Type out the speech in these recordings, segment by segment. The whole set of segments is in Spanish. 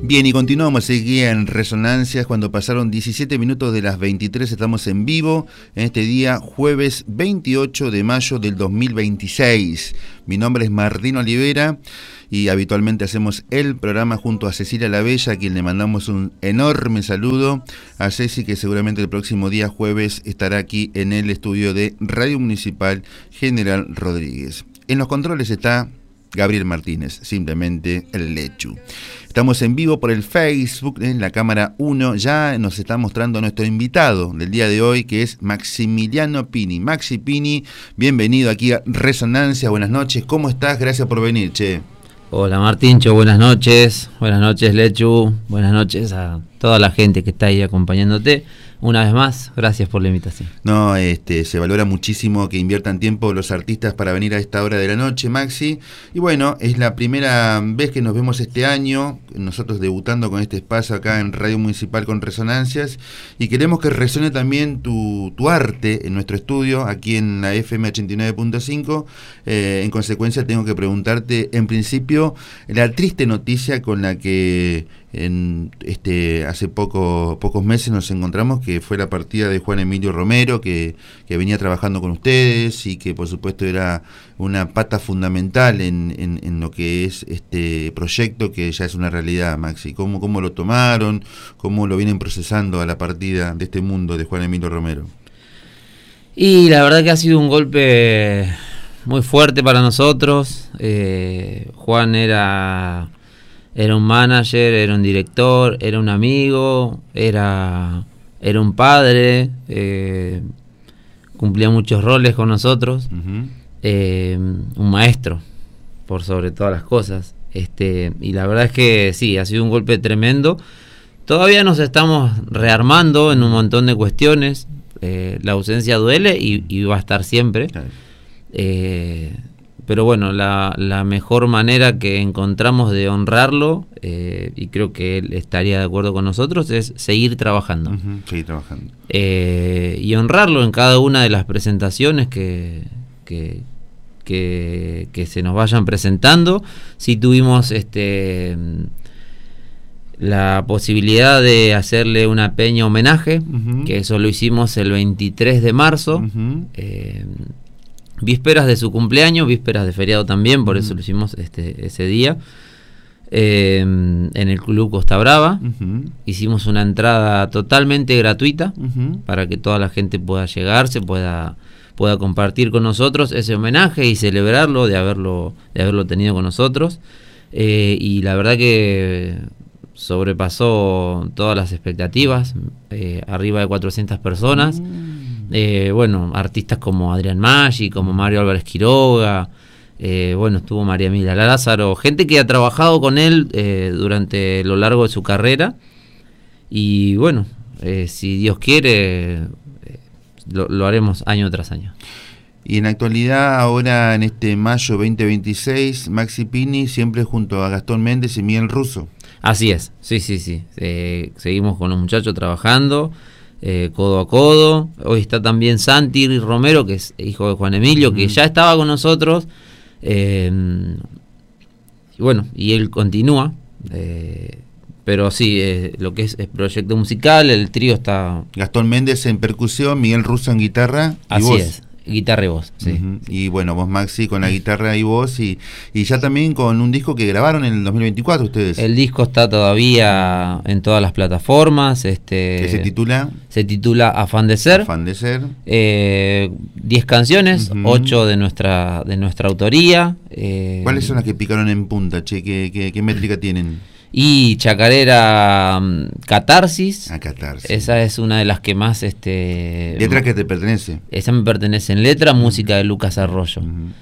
Bien, y continuamos aquí en Resonancias. Cuando pasaron 17 minutos de las 23, estamos en vivo en este día, jueves 28 de mayo del 2026. Mi nombre es Martín Olivera y habitualmente hacemos el programa junto a Cecilia La Bella, a quien le mandamos un enorme saludo. A Ceci, que seguramente el próximo día jueves estará aquí en el estudio de Radio Municipal General Rodríguez. En los controles está Gabriel Martínez, simplemente el Lechu. Estamos en vivo por el Facebook, en la cámara 1. Ya nos está mostrando nuestro invitado del día de hoy, que es Maximiliano Pini. Maxi Pini, bienvenido aquí a Resonancia. Buenas noches, ¿cómo estás? Gracias por venir, che. Hola Martíncho, buenas noches Lechu, buenas noches a toda la gente que está ahí acompañándote. Una vez más, gracias por la invitación. No, se valora muchísimo que inviertan tiempo los artistas para venir a esta hora de la noche, Maxi. Y bueno, es la primera vez que nos vemos este año, nosotros debutando con este espacio acá en Radio Municipal con Resonancias, y queremos que resuene también tu arte en nuestro estudio, aquí en la FM 89.5. En consecuencia, tengo que preguntarte, en principio, la triste noticia con la que hace pocos meses nos encontramos, que fue la partida de Juan Emilio Romero, que venía trabajando con ustedes y que por supuesto era una pata fundamental en lo que es este proyecto, que ya es una realidad, Maxi. ¿Cómo lo tomaron? ¿Cómo lo vienen procesando a la partida de este mundo de Juan Emilio Romero? Y la verdad que ha sido un golpe muy fuerte para nosotros. Juan era un manager, era un director, era un amigo, era un padre, cumplía muchos roles con nosotros, un maestro, por sobre todas las cosas. Y la verdad es que sí, ha sido un golpe tremendo. Todavía nos estamos rearmando en un montón de cuestiones. La ausencia duele y va a estar siempre. Claro. Pero bueno, la mejor manera que encontramos de honrarlo, y creo que él estaría de acuerdo con nosotros, es seguir trabajando. Seguir trabajando. Y honrarlo en cada una de las presentaciones que se nos vayan presentando. Sí tuvimos la posibilidad de hacerle una peña homenaje, que eso lo hicimos el 23 de marzo. Vísperas de su cumpleaños, vísperas de feriado también, por eso lo hicimos ese día, en el Club Costa Brava. Hicimos una entrada totalmente gratuita para que toda la gente pueda llegarse, pueda compartir con nosotros ese homenaje y celebrarlo de haberlo tenido con nosotros. Y la verdad que sobrepasó todas las expectativas, arriba de 400 personas. Bueno, artistas como Adrián Maggi, como Mario Álvarez Quiroga, bueno, estuvo María Emilia Lázaro, gente que ha trabajado con él durante lo largo de su carrera. Y bueno, si Dios quiere, lo haremos año tras año. Y en la actualidad, ahora en este mayo 2026, Maxi Pini siempre junto a Gastón Méndez y Miguel Russo. Así es, sí. Seguimos con los muchachos trabajando codo a codo. Hoy está también Santi Romero, que es hijo de Juan Emilio, que ya estaba con nosotros, y bueno, y él continúa, pero sí, lo que es proyecto musical, el trío está... Gastón Méndez en percusión, Miguel Russo en guitarra y así voz. es, guitarra y voz, sí. Y bueno, vos, Maxi, con la guitarra y voz, y ya también con un disco que grabaron en el 2024 ustedes. El disco está todavía en todas las plataformas. ¿Qué se titula? Se titula Afán de Ser. Afán de Ser. 10 canciones, 8 de nuestra autoría. ¿Cuáles son las que picaron en punta, che? ¿Qué métrica tienen? Y Chacarera, Catarsis. Catarsis. Esa es una de las que más... ¿Letra que te pertenece? Esa me pertenece en letra, música de Lucas Arroyo.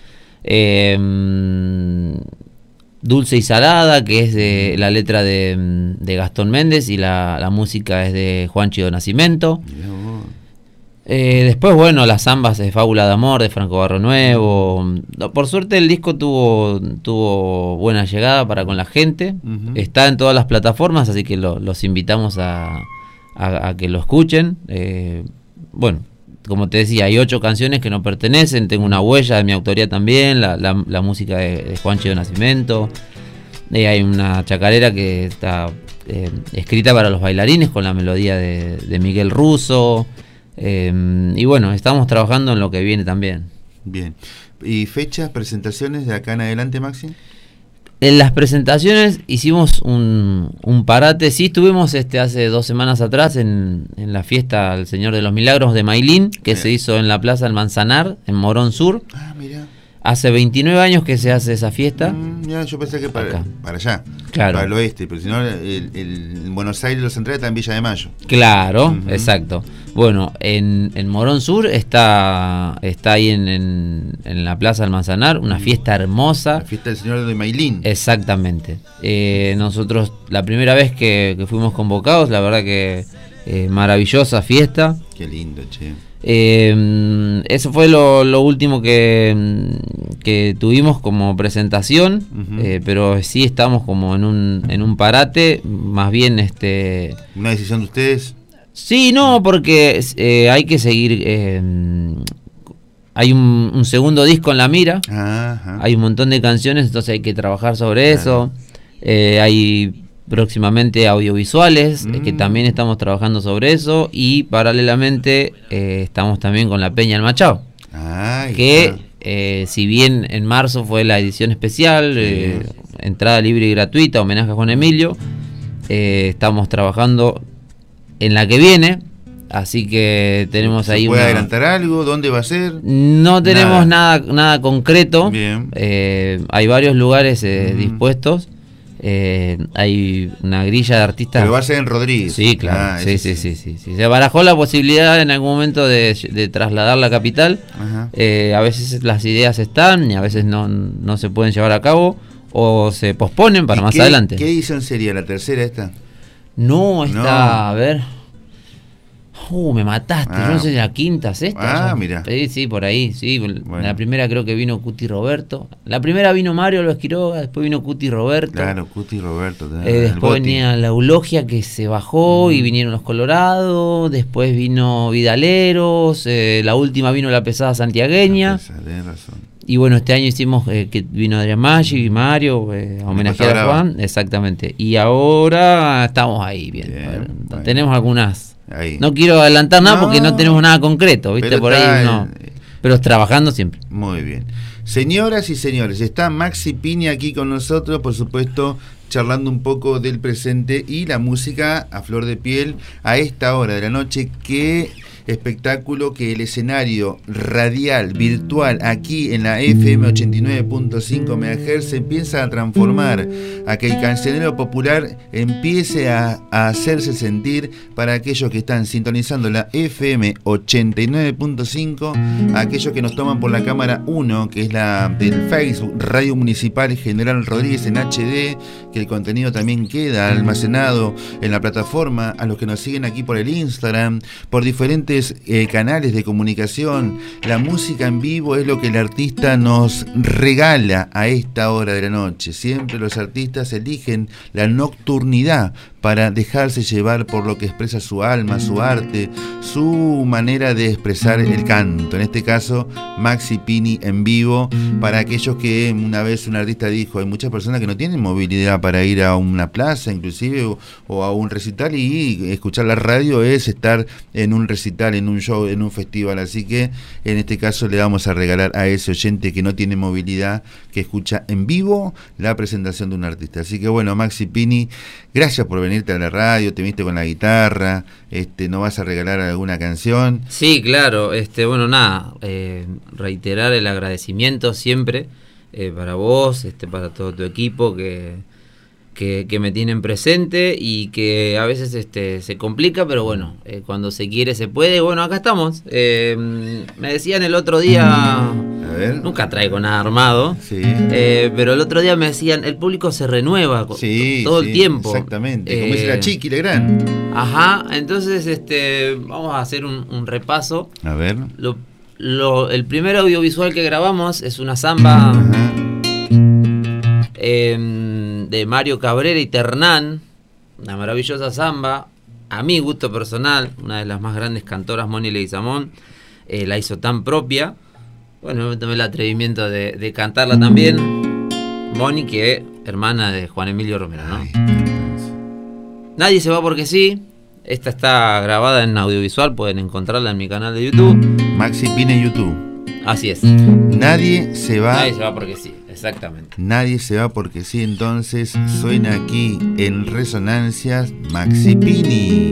Dulce y Salada, que es de la letra de Gastón Méndez, y la música es de Juan Chido Nascimento. Después, bueno, las zambas de Fábula de Amor, de Franco Barro Nuevo. Por suerte el disco tuvo buena llegada para con la gente. Está en todas las plataformas, así que los invitamos a que lo escuchen. Bueno, como te decía, hay 8 canciones que no pertenecen. Tengo una huella de mi autoría también, la música de Juan Chido Nascimento. Hay una chacarera que está escrita para los bailarines con la melodía de Miguel Russo. Y bueno, estamos trabajando en lo que viene también. Bien. ¿Y fechas, presentaciones de acá en adelante, Maxi? En las presentaciones hicimos un parate. Sí, estuvimos hace 2 semanas atrás en la fiesta al Señor de los Milagros de Mailín, que se hizo en la Plaza del Manzanar, en Morón Sur. Ah, mira. Hace 29 años que se hace esa fiesta. Ya, yo pensé que para allá, claro, para el oeste, pero si no, en Buenos Aires los centrales está en Villa de Mayo. Claro, exacto. Bueno, en Morón Sur está ahí en la Plaza del Manzanar, una fiesta hermosa. La fiesta del Señor de Mailín. Exactamente. Nosotros, la primera vez que fuimos convocados, la verdad que maravillosa fiesta. Qué lindo, che. Eso fue lo último que tuvimos como presentación, pero sí estamos como en un parate, más bien ¿Una decisión de ustedes? Sí, no, porque hay que seguir. Hay un segundo disco en la mira. Ajá. Hay un montón de canciones, entonces hay que trabajar sobre eso. Hay próximamente audiovisuales, que también estamos trabajando sobre eso, y paralelamente estamos también con la Peña del Machado, que si bien en marzo fue la edición especial, entrada libre y gratuita, homenaje a Juan Emilio, estamos trabajando en la que viene, así que tenemos ahí ¿Puede adelantar algo? ¿Dónde va a ser? No tenemos nada concreto. Bien. Hay varios lugares dispuestos. Hay una grilla de artistas. Pero va a ser en Rodríguez. Sí, claro. Sí. Se barajó la posibilidad en algún momento de trasladar la capital. A veces las ideas están y a veces no se pueden llevar a cabo o se posponen para más adelante. ¿Qué edición sería? ¿La tercera esta? No, está, a ver. Me mataste. Yo no sé si la quinta es esta. Mira. Sí, por ahí. Sí. Bueno. La primera creo que vino Cuti Roberto. La primera vino Mario Alves Quiroga, después vino Cuti Roberto. Claro, Cuti Roberto. Después venía la Eulogia, que se bajó y vinieron los Colorados. Después vino Vidaleros. La última vino la pesada santiagueña. Tenés razón. Y bueno, este año hicimos que vino Adrián Maggi y Mario a homenajear a Juan. Exactamente. Y ahora estamos ahí bien. Bueno. Tenemos algunas. Ahí. No quiero adelantar nada porque no tenemos nada concreto, ¿viste? Por ahí no. Pero trabajando siempre. Muy bien. Señoras y señores, está Maxi Pini aquí con nosotros, por supuesto, charlando un poco del presente y la música a flor de piel a esta hora de la noche. Qué espectáculo que el escenario radial, virtual, aquí en la FM 89.5 MHz se empieza a transformar, a que el cancionero popular empiece a hacerse sentir para aquellos que están sintonizando la FM 89.5, aquellos que nos toman por la cámara 1, que es la del Facebook Radio Municipal General Rodríguez en HD, que el contenido también queda almacenado en la plataforma, a los que nos siguen aquí por el Instagram, por diferentes canales de comunicación. La música en vivo es lo que el artista nos regala a esta hora de la noche. Siempre los artistas eligen la nocturnidad para dejarse llevar por lo que expresa su alma, su arte, su manera de expresar el canto. En este caso, Maxi Pini en vivo, para aquellos que una vez un artista dijo, hay muchas personas que no tienen movilidad para ir a una plaza, inclusive, o a un recital, y escuchar la radio es estar en un recital, en un show, en un festival. Así que, en este caso, le vamos a regalar a ese oyente que no tiene movilidad, que escucha en vivo la presentación de un artista. Así que, bueno, Maxi Pini, gracias por venirte a la radio, te viniste con la guitarra, ¿no vas a regalar alguna canción? Sí, claro, bueno, nada, reiterar el agradecimiento siempre para vos, para todo tu equipo que me tienen presente y que a veces se complica, pero bueno, cuando se quiere se puede. Bueno, acá estamos. Me decían el otro día, a ver, nunca traigo nada armado, sí. Pero el otro día me decían, el público se renueva todo el tiempo. Exactamente, como dice la Chiqui Legrand. Ajá, entonces vamos a hacer un repaso. A ver. El primer audiovisual que grabamos es una samba de Mario Cabrera y Ternán, una maravillosa samba, a mi gusto personal, una de las más grandes cantoras, Moni Leguizamón, la hizo tan propia. Bueno, me tomé el atrevimiento de cantarla también. Moni, que hermana de Juan Emilio Romero, ¿no? Ay, Nadie se va porque sí. Esta está grabada en audiovisual, pueden encontrarla en mi canal de YouTube. Maxi Pini YouTube. Así es. Nadie se va. Nadie se va porque sí, exactamente. Nadie se va porque sí. Entonces suena aquí en Resonancias Maxi Pini.